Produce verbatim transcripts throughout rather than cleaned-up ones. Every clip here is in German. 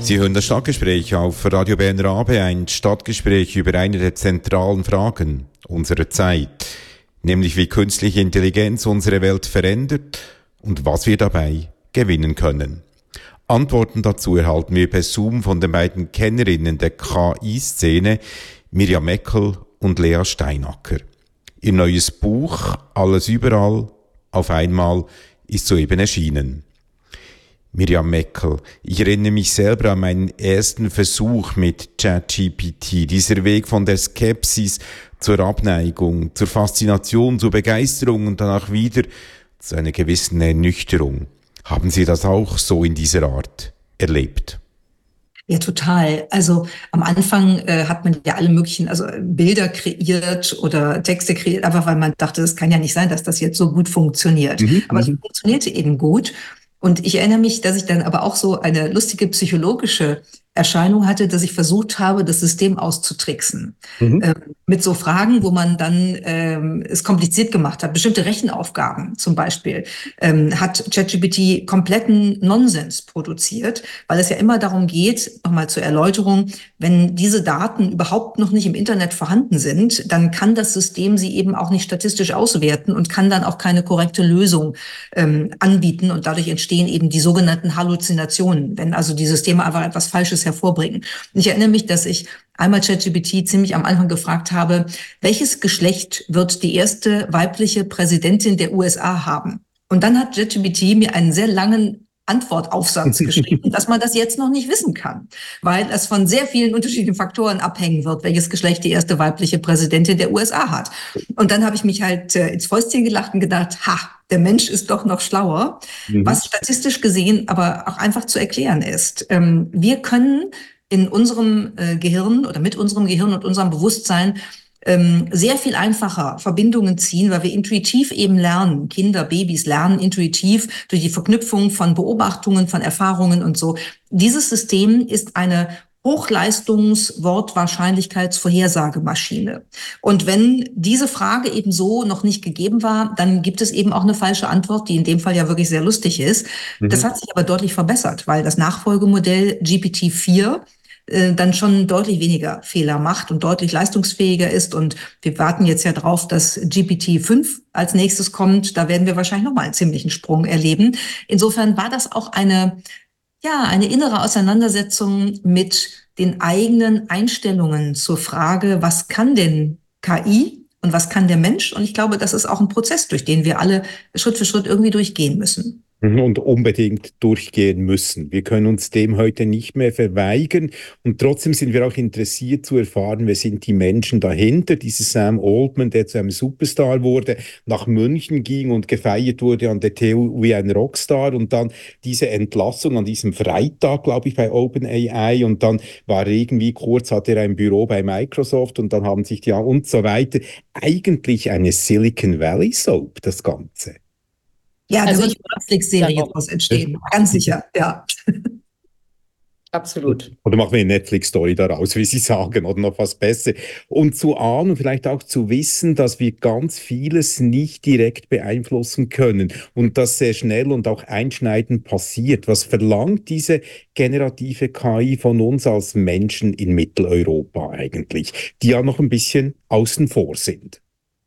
Sie hören das Stadtgespräch auf Radio Bern Rabe, ein Stadtgespräch über eine der zentralen Fragen unserer Zeit, nämlich wie künstliche Intelligenz unsere Welt verändert und was wir dabei gewinnen können. Antworten dazu erhalten wir per Zoom von den beiden Kennerinnen der K I-Szene, Mirjam Meckel und Lea Steinacker. Ihr neues Buch Alles überall auf einmal ist soeben erschienen. Mirjam Meckel, ich erinnere mich selber an meinen ersten Versuch mit ChatGPT. Dieser Weg von der Skepsis zur Abneigung, zur Faszination, zur Begeisterung und danach wieder zu einer gewissen Ernüchterung. Haben Sie das auch so in dieser Art erlebt? Ja, total. Also am Anfang äh, hat man ja alle möglichen, also Bilder kreiert oder Texte kreiert, einfach weil man dachte, es kann ja nicht sein, dass das jetzt so gut funktioniert. Mhm, aber es funktionierte eben gut. Und ich erinnere mich, dass ich dann aber auch so eine lustige psychologische Erscheinung hatte, dass ich versucht habe, das System auszutricksen. Mhm. Ähm, mit so Fragen, wo man dann ähm, es kompliziert gemacht hat. Bestimmte Rechenaufgaben zum Beispiel ähm, hat ChatGPT kompletten Nonsens produziert, weil es ja immer darum geht, nochmal zur Erläuterung, wenn diese Daten überhaupt noch nicht im Internet vorhanden sind, dann kann das System sie eben auch nicht statistisch auswerten und kann dann auch keine korrekte Lösung ähm, anbieten. Und dadurch entstehen eben die sogenannten Halluzinationen, wenn also die Systeme einfach etwas Falsches hervorbringen. Und ich erinnere mich, dass ich einmal ChatGPT ziemlich am Anfang gefragt habe, welches Geschlecht wird die erste weibliche Präsidentin der U S A haben? Und dann hat ChatGPT mir einen sehr langen Antwortaufsatz geschrieben, dass man das jetzt noch nicht wissen kann, weil es von sehr vielen unterschiedlichen Faktoren abhängen wird, welches Geschlecht die erste weibliche Präsidentin der U S A hat. Und dann habe ich mich halt äh, ins Fäustchen gelacht und gedacht, ha, der Mensch ist doch noch schlauer, mhm. was statistisch gesehen aber auch einfach zu erklären ist. Ähm, wir können in unserem äh, Gehirn oder mit unserem Gehirn und unserem Bewusstsein ähm, sehr viel einfacher Verbindungen ziehen, weil wir intuitiv eben lernen. Kinder, Babys lernen intuitiv durch die Verknüpfung von Beobachtungen, von Erfahrungen und so. Dieses System ist eine Hochleistungs-Wortwahrscheinlichkeitsvorhersagemaschine. Und wenn diese Frage eben so noch nicht gegeben war, dann gibt es eben auch eine falsche Antwort, die in dem Fall ja wirklich sehr lustig ist. Mhm. Das hat sich aber deutlich verbessert, weil das Nachfolgemodell G P T vier äh, dann schon deutlich weniger Fehler macht und deutlich leistungsfähiger ist. Und wir warten jetzt ja drauf, dass G P T fünf als nächstes kommt. Da werden wir wahrscheinlich nochmal einen ziemlichen Sprung erleben. Insofern war das auch eine Ja, eine innere Auseinandersetzung mit den eigenen Einstellungen zur Frage, was kann denn K I und was kann der Mensch? Und ich glaube, das ist auch ein Prozess, durch den wir alle Schritt für Schritt irgendwie durchgehen müssen. Und unbedingt durchgehen müssen. Wir können uns dem heute nicht mehr verweigern. Und trotzdem sind wir auch interessiert zu erfahren, wer sind die Menschen dahinter. Dieser Sam Altman, der zu einem Superstar wurde, nach München ging und gefeiert wurde an der T U wie ein Rockstar. Und dann diese Entlassung an diesem Freitag, glaube ich, bei OpenAI. Und dann war irgendwie kurz, hatte er ein Büro bei Microsoft und dann haben sich die und so weiter. Eigentlich eine Silicon Valley Soap, das Ganze. Ja, da also wird eine Netflix-Serie daraus entstehen, ganz sicher, ja. Absolut. Oder machen wir eine Netflix-Story daraus, wie Sie sagen, oder noch was besser. Und zu ahnen und vielleicht auch zu wissen, dass wir ganz vieles nicht direkt beeinflussen können und das sehr schnell und auch einschneidend passiert. Was verlangt diese generative K I von uns als Menschen in Mitteleuropa eigentlich, die ja noch ein bisschen außen vor sind?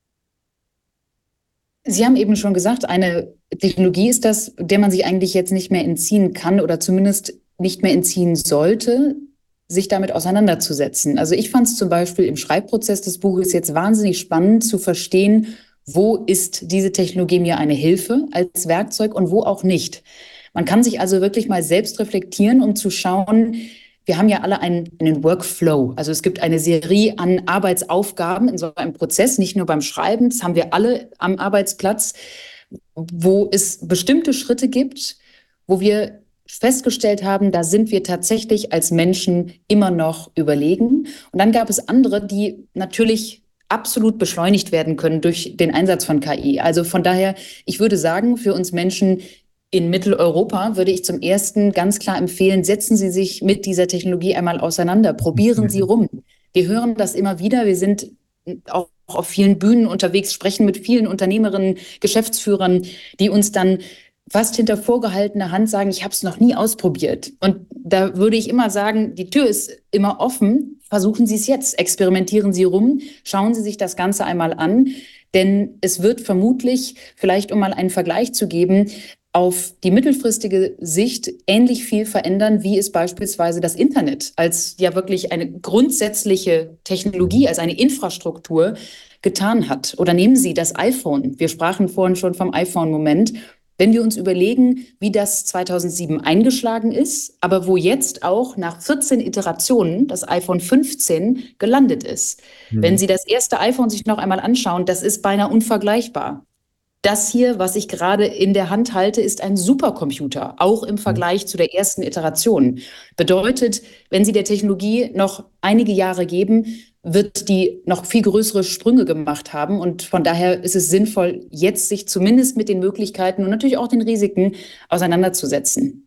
Sie haben eben schon gesagt, eine Technologie ist das, der man sich eigentlich jetzt nicht mehr entziehen kann oder zumindest nicht mehr entziehen sollte, sich damit auseinanderzusetzen. Also ich fand es zum Beispiel im Schreibprozess des Buches jetzt wahnsinnig spannend zu verstehen, wo ist diese Technologie mir eine Hilfe als Werkzeug und wo auch nicht. Man kann sich also wirklich mal selbst reflektieren, um zu schauen, wir haben ja alle einen, einen Workflow. Also es gibt eine Serie an Arbeitsaufgaben in so einem Prozess, nicht nur beim Schreiben, das haben wir alle am Arbeitsplatz, wo es bestimmte Schritte gibt, wo wir festgestellt haben, da sind wir tatsächlich als Menschen immer noch überlegen. Und dann gab es andere, die natürlich absolut beschleunigt werden können durch den Einsatz von K I. Also von daher, ich würde sagen, für uns Menschen in Mitteleuropa würde ich zum Ersten ganz klar empfehlen, setzen Sie sich mit dieser Technologie einmal auseinander, probieren Sie rum. Wir hören das immer wieder, wir sind auch auf vielen Bühnen unterwegs, sprechen mit vielen Unternehmerinnen, Geschäftsführern, die uns dann fast hinter vorgehaltener Hand sagen, ich habe es noch nie ausprobiert. Und da würde ich immer sagen, die Tür ist immer offen. Versuchen Sie es jetzt, experimentieren Sie rum, schauen Sie sich das Ganze einmal an. Denn es wird vermutlich, vielleicht um mal einen Vergleich zu geben, auf die mittelfristige Sicht ähnlich viel verändern, wie es beispielsweise das Internet als ja wirklich eine grundsätzliche Technologie, als eine Infrastruktur getan hat. Oder nehmen Sie das iPhone. Wir sprachen vorhin schon vom iPhone-Moment. Wenn wir uns überlegen, wie das zweitausendsieben eingeschlagen ist, aber wo jetzt auch nach vierzehn Iterationen das iPhone fünfzehn gelandet ist. Mhm. Wenn Sie das erste iPhone sich noch einmal anschauen, das ist beinahe unvergleichbar. Das hier, was ich gerade in der Hand halte, ist ein Supercomputer, auch im Vergleich zu der ersten Iteration. Bedeutet, wenn Sie der Technologie noch einige Jahre geben, wird die noch viel größere Sprünge gemacht haben. Und von daher ist es sinnvoll, jetzt sich zumindest mit den Möglichkeiten und natürlich auch den Risiken auseinanderzusetzen.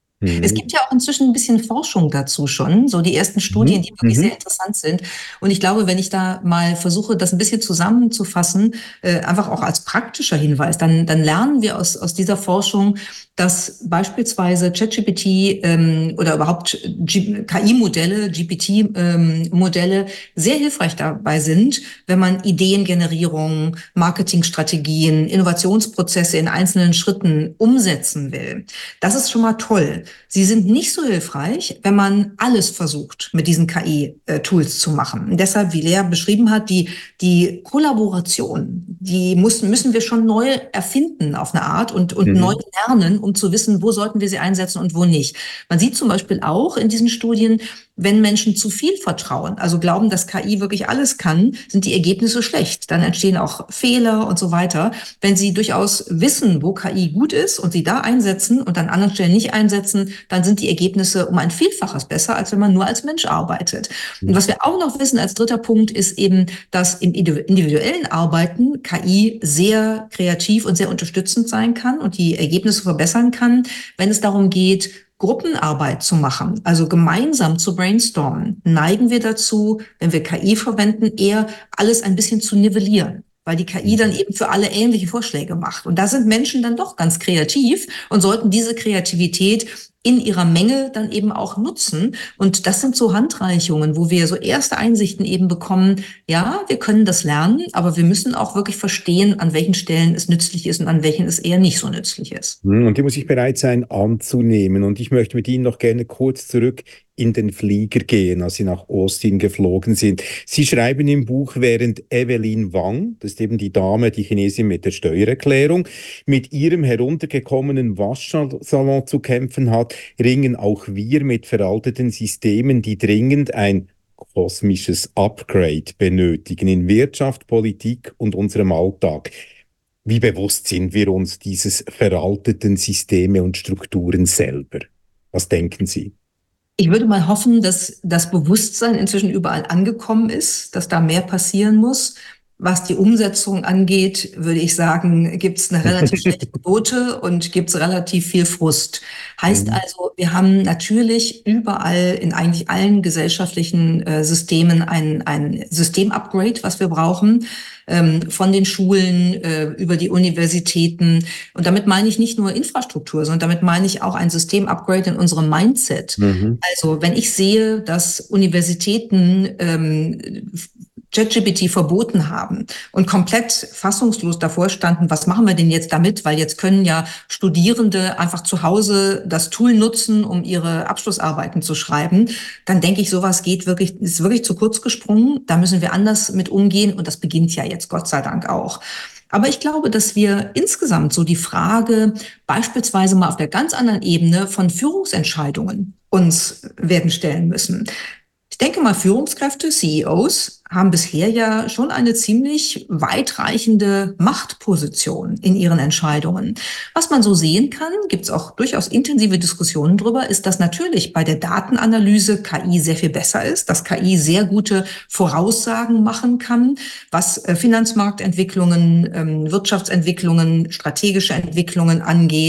Es gibt ja auch inzwischen ein bisschen Forschung dazu schon, so die ersten Studien, die wirklich mhm. sehr interessant sind. Und ich glaube, wenn ich da mal versuche, das ein bisschen zusammenzufassen, äh, einfach auch als praktischer Hinweis, dann, dann lernen wir aus, aus dieser Forschung, dass beispielsweise ChatGPT ähm, oder überhaupt K I-Modelle, G P T-Modelle ähm, sehr hilfreich dabei sind, wenn man Ideengenerierung, Marketingstrategien, Innovationsprozesse in einzelnen Schritten umsetzen will. Das ist schon mal toll. Sie sind nicht so hilfreich, wenn man alles versucht, mit diesen K I-Tools zu machen. Und deshalb, wie Lea beschrieben hat, die, die Kollaboration, die müssen, müssen wir schon neu erfinden auf eine Art und, und mhm. neu lernen, um zu wissen, wo sollten wir sie einsetzen und wo nicht. Man sieht zum Beispiel auch in diesen Studien, wenn Menschen zu viel vertrauen, also glauben, dass K I wirklich alles kann, sind die Ergebnisse schlecht. Dann entstehen auch Fehler und so weiter. Wenn sie durchaus wissen, wo K I gut ist und sie da einsetzen und an anderen Stellen nicht einsetzen, dann sind die Ergebnisse um ein Vielfaches besser, als wenn man nur als Mensch arbeitet. Und was wir auch noch wissen als dritter Punkt ist eben, dass im individuellen Arbeiten K I sehr kreativ und sehr unterstützend sein kann und die Ergebnisse verbessern kann, wenn es darum geht, Gruppenarbeit zu machen, also gemeinsam zu brainstormen, neigen wir dazu, wenn wir K I verwenden, eher alles ein bisschen zu nivellieren, weil die K I dann eben für alle ähnliche Vorschläge macht. Und da sind Menschen dann doch ganz kreativ und sollten diese Kreativität in ihrer Menge dann eben auch nutzen. Und das sind so Handreichungen, wo wir so erste Einsichten eben bekommen, ja, wir können das lernen, aber wir müssen auch wirklich verstehen, an welchen Stellen es nützlich ist und an welchen es eher nicht so nützlich ist. Und die muss ich bereit sein anzunehmen. Und ich möchte mit Ihnen noch gerne kurz zurück in den Flieger gehen, als Sie nach Austin geflogen sind. Sie schreiben im Buch, während Evelyn Wang, das ist eben die Dame, die Chinesin mit der Steuererklärung, mit ihrem heruntergekommenen Waschsalon zu kämpfen hat, ringen auch wir mit veralteten Systemen, die dringend ein kosmisches Upgrade benötigen in Wirtschaft, Politik und unserem Alltag. Wie bewusst sind wir uns dieses veralteten Systeme und Strukturen selber? Was denken Sie? Ich würde mal hoffen, dass das Bewusstsein inzwischen überall angekommen ist, dass da mehr passieren muss. Was die Umsetzung angeht, würde ich sagen, gibt es eine relativ schlechte Quote und gibt es relativ viel Frust. Heißt also, wir haben natürlich überall in eigentlich allen gesellschaftlichen äh, Systemen ein, ein Systemupgrade, was wir brauchen, ähm, von den Schulen äh, über die Universitäten. Und damit meine ich nicht nur Infrastruktur, sondern damit meine ich auch ein Systemupgrade in unserem Mindset. Mhm. Also wenn ich sehe, dass Universitäten ähm, ChatGPT verboten haben und komplett fassungslos davor standen, was machen wir denn jetzt damit? Weil jetzt können ja Studierende einfach zu Hause das Tool nutzen, um ihre Abschlussarbeiten zu schreiben. Dann denke ich, sowas geht wirklich, ist wirklich zu kurz gesprungen. Da müssen wir anders mit umgehen und das beginnt ja jetzt Gott sei Dank auch. Aber ich glaube, dass wir insgesamt so die Frage beispielsweise mal auf der ganz anderen Ebene von Führungsentscheidungen uns werden stellen müssen. Ich denke mal, Führungskräfte, C E Os, haben bisher ja schon eine ziemlich weitreichende Machtposition in ihren Entscheidungen. Was man so sehen kann, gibt es auch durchaus intensive Diskussionen drüber, ist, dass natürlich bei der Datenanalyse K I sehr viel besser ist, dass K I sehr gute Voraussagen machen kann, was Finanzmarktentwicklungen, Wirtschaftsentwicklungen, strategische Entwicklungen angeht,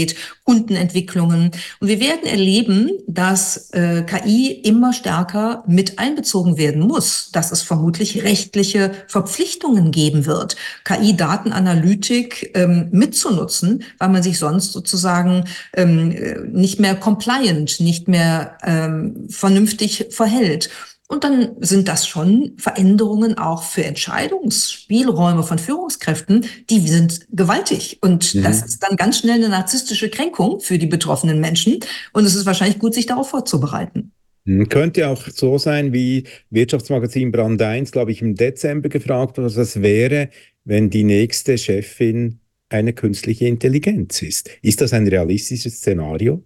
Kundenentwicklungen. Und wir werden erleben, dass äh, K I immer stärker mit einbezogen werden muss, dass es vermutlich rechtliche Verpflichtungen geben wird, K I-Datenanalytik ähm, mitzunutzen, weil man sich sonst sozusagen ähm, nicht mehr compliant, nicht mehr ähm, vernünftig verhält. Und dann sind das schon Veränderungen auch für Entscheidungsspielräume von Führungskräften, die sind gewaltig. Und mhm. das ist dann ganz schnell eine narzisstische Kränkung für die betroffenen Menschen. Und es ist wahrscheinlich gut, sich darauf vorzubereiten. Könnte auch so sein, wie Wirtschaftsmagazin Brand eins, glaube ich, im Dezember gefragt, was das wäre, wenn die nächste Chefin eine künstliche Intelligenz ist. Ist das ein realistisches Szenario?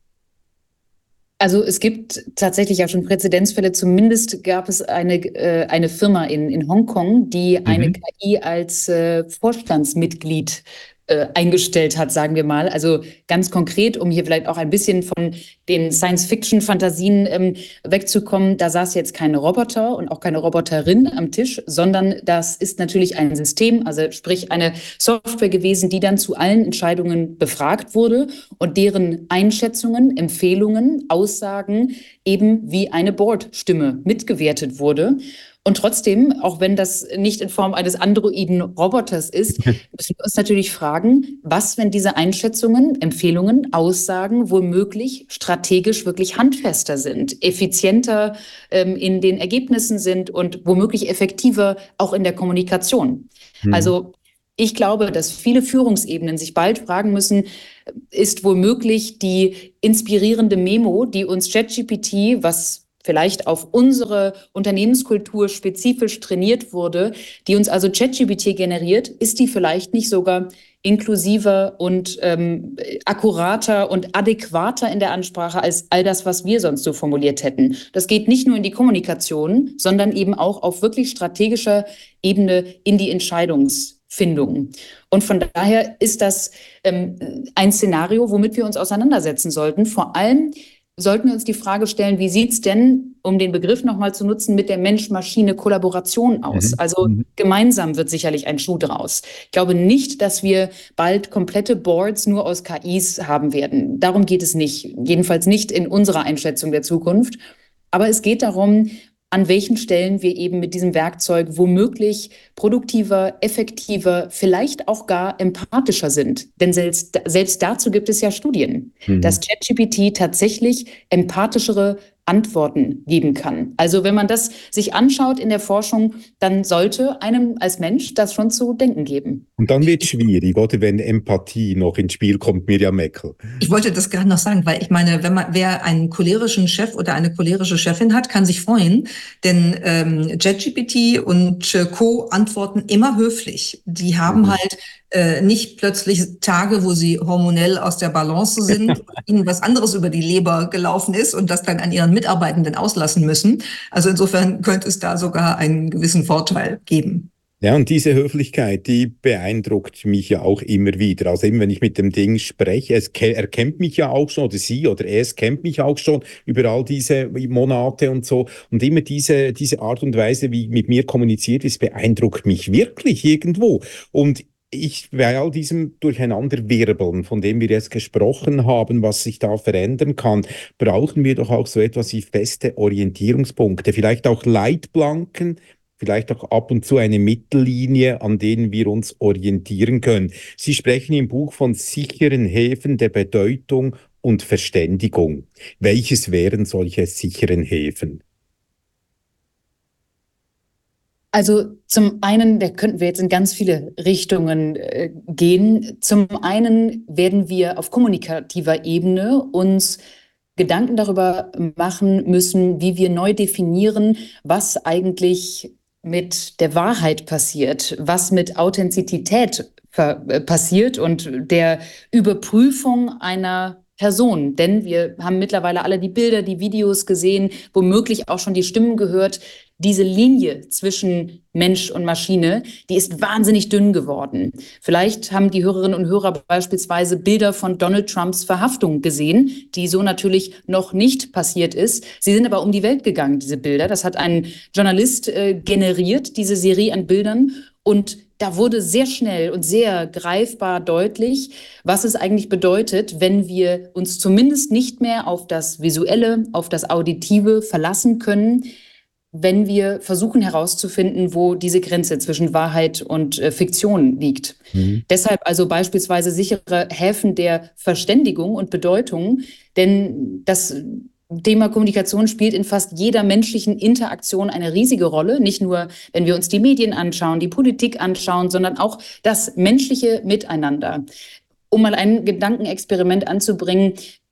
Also es gibt tatsächlich ja schon Präzedenzfälle. Zumindest gab es eine, äh, eine Firma in, in Hongkong, die mhm. eine K I als äh, Vorstandsmitglied äh, eingestellt hat, sagen wir mal. Also ganz konkret, um hier vielleicht auch ein bisschen von den Science-Fiction-Fantasien ähm, wegzukommen, da saß jetzt kein Roboter und auch keine Roboterin am Tisch, sondern das ist natürlich ein System, also sprich eine Software gewesen, die dann zu allen Entscheidungen befragt wurde und deren Einschätzungen, Empfehlungen, Aussagen eben wie eine Board-Stimme mitgewertet wurde. Und trotzdem, auch wenn das nicht in Form eines androiden Roboters ist, müssen wir uns natürlich fragen, was, wenn diese Einschätzungen, Empfehlungen, Aussagen womöglich strategisch wirklich handfester sind, effizienter ähm, in den Ergebnissen sind und womöglich effektiver auch in der Kommunikation. Hm. Also ich glaube, dass viele Führungsebenen sich bald fragen müssen, ist womöglich die inspirierende Memo, die uns ChatGPT, was vielleicht auf unsere Unternehmenskultur spezifisch trainiert wurde, die uns also ChatGPT generiert, ist die vielleicht nicht sogar inklusiver und ähm, akkurater und adäquater in der Ansprache als all das, was wir sonst so formuliert hätten. Das geht nicht nur in die Kommunikation, sondern eben auch auf wirklich strategischer Ebene in die Entscheidungsfindung. Und von daher ist das ähm, ein Szenario, womit wir uns auseinandersetzen sollten. Vor allem sollten wir uns die Frage stellen, wie sieht es denn, um den Begriff nochmal zu nutzen, mit der Mensch-Maschine-Kollaboration aus? Mhm. Also gemeinsam wird sicherlich ein Schuh draus. Ich glaube nicht, dass wir bald komplette Boards nur aus K Is haben werden. Darum geht es nicht. Jedenfalls nicht in unserer Einschätzung der Zukunft. Aber es geht darum, an welchen Stellen wir eben mit diesem Werkzeug womöglich produktiver, effektiver, vielleicht auch gar empathischer sind. Denn selbst, selbst dazu gibt es ja Studien, mhm. dass ChatGPT tatsächlich empathischere Antworten geben kann. Also wenn man das sich anschaut in der Forschung, dann sollte einem als Mensch das schon zu denken geben. Und dann wird es schwierig, oder wenn Empathie noch ins Spiel kommt, Mirjam Meckel. Ich wollte das gerade noch sagen, weil ich meine, wenn man, wer einen cholerischen Chef oder eine cholerische Chefin hat, kann sich freuen, denn ähm, ChatGPT und äh, Co. antworten immer höflich. Die haben mhm. halt äh, nicht plötzlich Tage, wo sie hormonell aus der Balance sind, ihnen was anderes über die Leber gelaufen ist und das dann an ihren Mitarbeitenden auslassen müssen. Also insofern könnte es da sogar einen gewissen Vorteil geben. Ja, und diese Höflichkeit, die beeindruckt mich ja auch immer wieder. Also eben, wenn ich mit dem Ding spreche, es, er kennt mich ja auch schon, oder sie oder er, es kennt mich auch schon über all diese Monate und so. Und immer diese, diese Art und Weise, wie mit mir kommuniziert ist, beeindruckt mich wirklich irgendwo. Und ich, bei all diesem Durcheinanderwirbeln, von dem wir jetzt gesprochen haben, was sich da verändern kann, brauchen wir doch auch so etwas wie feste Orientierungspunkte, vielleicht auch Leitplanken, vielleicht auch ab und zu eine Mittellinie, an denen wir uns orientieren können. Sie sprechen im Buch von sicheren Häfen der Bedeutung und Verständigung. Welches wären solche sicheren Häfen? Also zum einen, da könnten wir jetzt in ganz viele Richtungen äh, gehen. Zum einen werden wir auf kommunikativer Ebene uns Gedanken darüber machen müssen, wie wir neu definieren, was eigentlich mit der Wahrheit passiert, was mit Authentizität äh, passiert und der Überprüfung einer Person. Denn wir haben mittlerweile alle die Bilder, die Videos gesehen, womöglich auch schon die Stimmen gehört. Diese Linie zwischen Mensch und Maschine, die ist wahnsinnig dünn geworden. Vielleicht haben die Hörerinnen und Hörer beispielsweise Bilder von Donald Trumps Verhaftung gesehen, die so natürlich noch nicht passiert ist. Sie sind aber um die Welt gegangen, diese Bilder. Das hat ein Journalist äh, generiert, diese Serie an Bildern. Und da wurde sehr schnell und sehr greifbar deutlich, was es eigentlich bedeutet, wenn wir uns zumindest nicht mehr auf das Visuelle, auf das Auditive verlassen können, wenn wir versuchen herauszufinden, wo diese Grenze zwischen Wahrheit und äh, Fiktion liegt. Mhm. Deshalb also beispielsweise sichere Häfen der Verständigung und Bedeutung, denn das Thema Kommunikation spielt in fast jeder menschlichen Interaktion eine riesige Rolle. Nicht nur, wenn wir uns die Medien anschauen, die Politik anschauen, sondern auch das menschliche Miteinander. Um mal ein Gedankenexperiment anzubringen,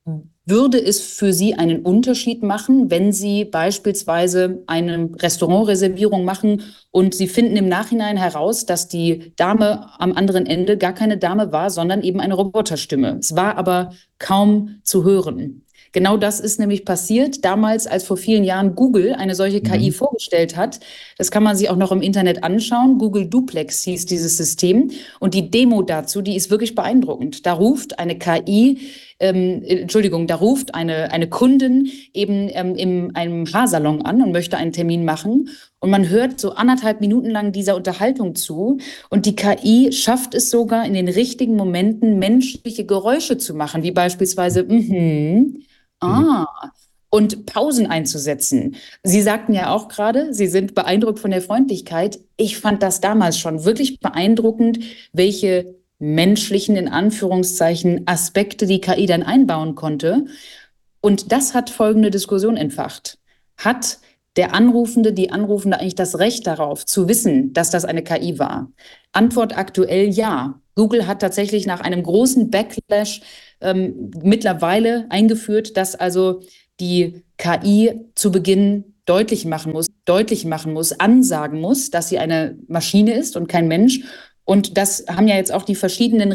würde es für Sie einen Unterschied machen, wenn Sie beispielsweise eine Restaurantreservierung machen und Sie finden im Nachhinein heraus, dass die Dame am anderen Ende gar keine Dame war, sondern eben eine Roboterstimme. Es war aber kaum zu hören. Genau das ist nämlich passiert damals, als vor vielen Jahren Google eine solche K I mhm. vorgestellt hat. Das kann man sich auch noch im Internet anschauen. Google Duplex hieß dieses System. Und die Demo dazu, die ist wirklich beeindruckend. Da ruft eine K I, ähm, Entschuldigung, da ruft eine, eine Kundin eben ähm, in einem Haarsalon an und möchte einen Termin machen. Und man hört so anderthalb Minuten lang dieser Unterhaltung zu. Und die K I schafft es sogar in den richtigen Momenten, menschliche Geräusche zu machen, wie beispielsweise mhm. Ah, und Pausen einzusetzen. Sie sagten ja auch gerade, Sie sind beeindruckt von der Freundlichkeit. Ich fand das damals schon wirklich beeindruckend, welche menschlichen, in Anführungszeichen, Aspekte die K I dann einbauen konnte. Und das hat folgende Diskussion entfacht. Hat der Anrufende, die Anrufende eigentlich das Recht darauf, zu wissen, dass das eine K I war? Antwort aktuell ja. Google hat tatsächlich nach einem großen Backlash ähm, mittlerweile eingeführt, dass also die K I zu Beginn deutlich machen muss, deutlich machen muss, ansagen muss, dass sie eine Maschine ist und kein Mensch. Und das haben ja jetzt auch die verschiedenen